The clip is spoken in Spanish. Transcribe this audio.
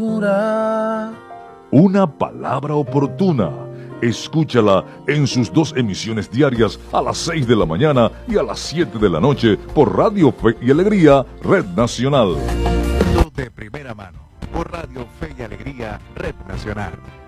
Una palabra oportuna. Escúchala en sus 2 emisiones diarias a las 6 de la mañana y a las 7 de la noche por Radio Fe y Alegría, Red Nacional. De primera mano, por Radio Fe y Alegría, Red Nacional.